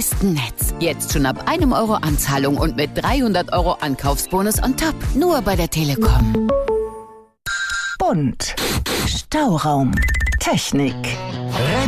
besten Netz. Jetzt schon ab 1 Euro Anzahlung und mit 300 Euro Ankaufsbonus on top. Nur bei der Telekom. Bunt. Stauraum. Technik.